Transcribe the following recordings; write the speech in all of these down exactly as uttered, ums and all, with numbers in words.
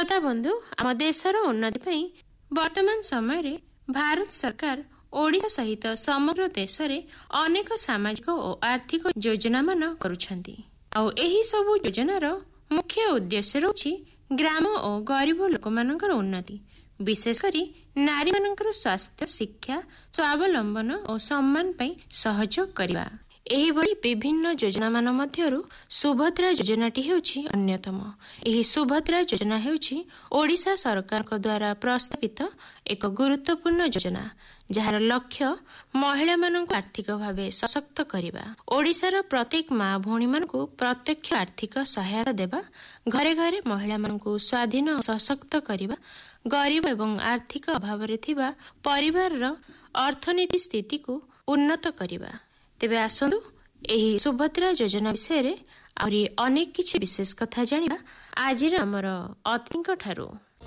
श्रोता बंधु आम देशर उन्नति पई वर्तमान समय रे भारत सरकार ओडिशा सहित समग्र देश रे अनेक सामाजिक और आर्थिक योजना मान करुछंती। आ एही सब योजनार मुख्य उद्देश्य रहुछि ग्राम और गरीब लोक मानकर उन्नति, विशेषकर नारी मानकर स्वास्थ्य, शिक्षा, स्वावलंबन और सम्मान पई सहयोग करबा। एही भली विभिन्न योजना मान मध्यरु सुभद्रा योजनाटी हेउछि अन्यतम। एही सुभद्रा योजना हेउछि ओडिशा सरकार को द्वारा प्रस्तावित एक गुरुत्वपूर्ण योजना, जहार लक्ष्य महिला मानक आर्थिक भावे सशक्त करबा। ओडिशार प्रत्येक माँ भौणी मानकु प्रत्यक्ष आर्थिक सहायता देबा, घरे घरे महिला मानकु स्वाधीन और सशक्त करबा, गरीब एवं आर्थिक अभाव रे थिबा परिवार रो अर्थनीति स्थिति को उन्नत करबा। तेबे आसंदु एही सुभद्रा योजना विषय रे आउरी अनेक किछि विशेष कथा जानिबा आज हमर अतिथिक ठारू।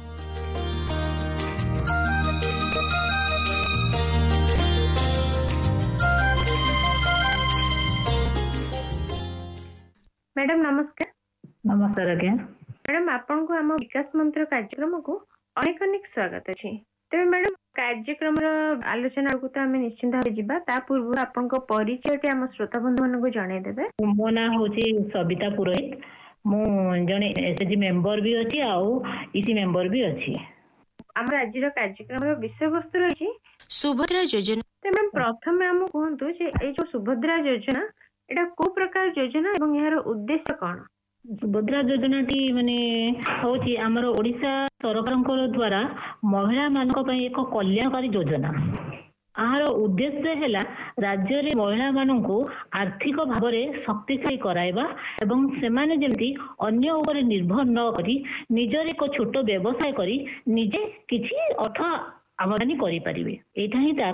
मैडम नमस्कार। नमस्कार आज्ञा। मैडम आपन को हम विकास मंत्र कार्यक्रम को अनेक अनेक स्वागत अछि। तेबे मैडम कार्यक्रम आलोचना को तो आम निश्चिंत भाव जीवा, ता पूर्व आपन को परिचय आम श्रोता बंधु मान को जणाई देबे। मो ना होची सविता पुरोहित, मु जने एसएजी मेंबर भी अछि आउ इसी मेंबर भी अछि। हमर आज रो कार्यक्रम रो विषय वस्तु रही सुभद्रा योजना। ते मैम प्रथम हम कहंतु जे ए जो सुभद्रा योजना एटा को प्रकार योजना एवं यार उद्देश्य कोन? सुभद्रा योजनाटी माने होची हमर ओडिशा सरकार द्वारा महिला मानक पई एक कल्याणकारी योजना। आहार उद्देश्य है राज्य रे महिला मानकु आर्थिक भाव में शक्तिशाली कराइबा एवं सेमाने जेमती अन्य ऊपर निर्भर न करी निजर एक छोट व्यवसाय करी निजे किछि अर्थ आमदानी करि परिबे। एटा ही